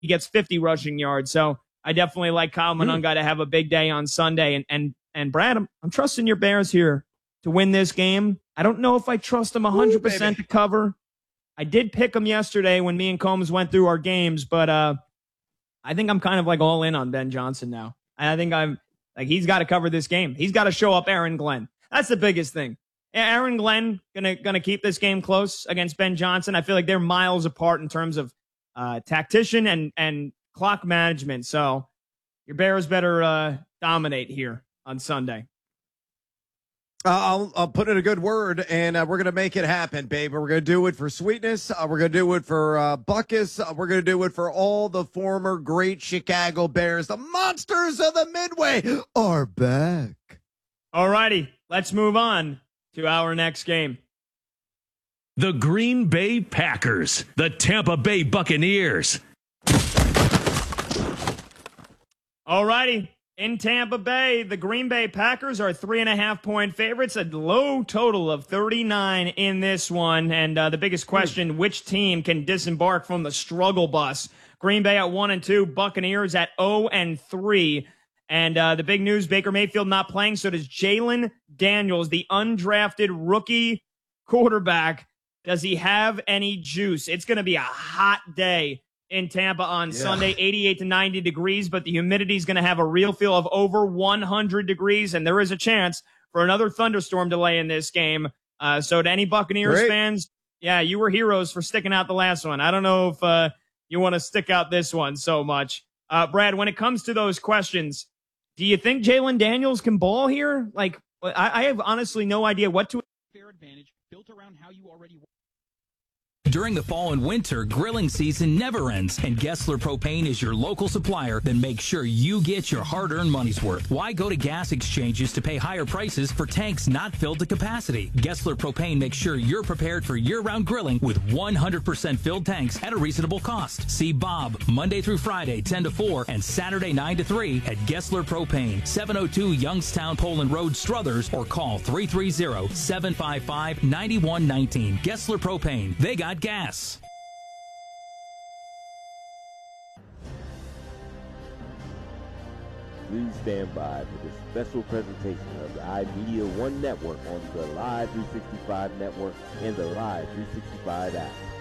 he gets 50 rushing yards. So I definitely like Kyle Monunga to have a big day on Sunday. And Brad, I'm trusting your Bears here to win this game. I don't know if I trust them 100% to cover. I did pick them yesterday when me and Combs went through our games, but I think I'm kind of like all in on Ben Johnson now. And I think I'm like, he's got to cover this game. He's got to show up Aaron Glenn. That's the biggest thing. Aaron Glenn gonna keep this game close against Ben Johnson. I feel like they're miles apart in terms of tactician and clock management. So your Bears better dominate here on Sunday. I'll put in a good word, and we're going to make it happen, babe. We're going to do it for Sweetness. We're going to do it for Buckus. We're going to do it for all the former great Chicago Bears. The monsters of the Midway are back. All righty, let's move on to our next game. The Green Bay Packers, the Tampa Bay Buccaneers. All righty. In Tampa Bay, the Green Bay Packers are 3.5-point favorites, a low total of 39 in this one. And the biggest question, which team can disembark from the struggle bus? Green Bay at 1-2, Buccaneers at 0-3. And the big news, Baker Mayfield not playing, so does Jalen Daniels, the undrafted rookie quarterback. Does he have any juice? It's going to be a hot day in Tampa on Sunday, 88 to 90 degrees, but the humidity is going to have a real feel of over 100 degrees, and there is a chance for another thunderstorm delay in this game. So to any Buccaneers fans, you were heroes for sticking out the last one. I don't know if you want to stick out this one so much. Brad, when it comes to those questions, do you think Jalen Daniels can ball here? Like, I have honestly no idea what to. Fair advantage built around how you already work. During the fall and winter, grilling season never ends, and Gessler Propane is your local supplier that makes sure you get your hard-earned money's worth. Why go to gas exchanges to pay higher prices for tanks not filled to capacity? Gessler Propane makes sure you're prepared for year-round grilling with 100% filled tanks at a reasonable cost. See Bob Monday through Friday, 10 to 4, and Saturday, 9 to 3 at Gessler Propane, 702 Youngstown Poland Road, Struthers, or call 330-755-9119. Gessler Propane. They got gas. Please stand by for this special presentation of the iMedia One Network on the Live 365 Network and the Live 365 app.